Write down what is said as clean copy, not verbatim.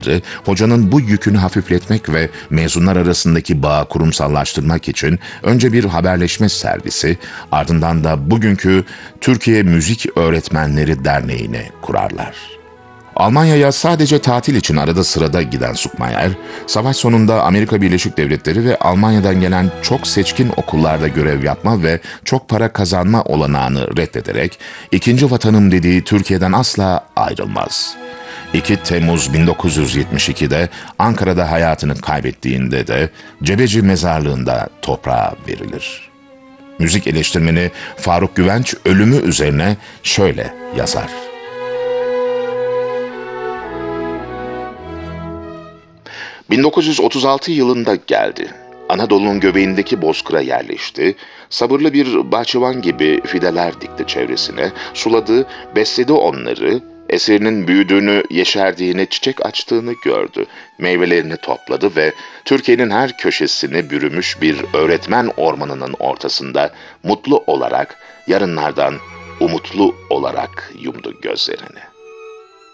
hocanın bu yükünü hafifletmek ve mezunlar arasındaki bağı kurumsallaştırmak için önce bir haberleşme servisi, ardından da bugünkü Türkiye Müzik Öğretmenleri Derneği'ni kurarlar. Almanya'ya sadece tatil için arada sırada giden Zuckmayer, savaş sonunda Amerika Birleşik Devletleri ve Almanya'dan gelen çok seçkin okullarda görev yapma ve çok para kazanma olanağını reddederek, ikinci vatanım dediği Türkiye'den asla ayrılmaz. 2 Temmuz 1972'de Ankara'da hayatını kaybettiğinde de Cebeci Mezarlığı'nda toprağa verilir. Müzik eleştirmeni Faruk Güvenç ölümü üzerine şöyle yazar. ...1936 yılında geldi. Anadolu'nun göbeğindeki bozkıra yerleşti. Sabırlı bir bahçıvan gibi fideler dikti çevresine. Suladı, besledi onları. Eserinin büyüdüğünü, yeşerdiğini, çiçek açtığını gördü. Meyvelerini topladı ve Türkiye'nin her köşesini bürümüş bir öğretmen ormanının ortasında mutlu olarak, yarınlardan umutlu olarak yumdu gözlerini.